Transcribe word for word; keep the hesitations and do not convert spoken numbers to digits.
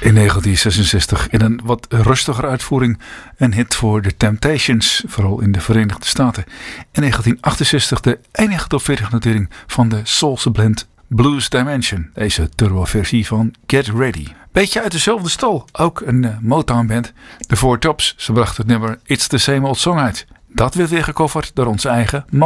In negentien zesenzestig in een wat rustiger uitvoering een hit voor The Temptations, vooral in de Verenigde Staten. In negentien achtenzestig de enige top veertig notering van de Soulse blend Blues Dimension, deze turbo-versie van Get Ready. Beetje uit dezelfde stal, ook een uh, Motown-band, de Four Tops. Ze brachten het nummer It's the Same Old Song uit. Dat werd weer gecoverd door onze eigen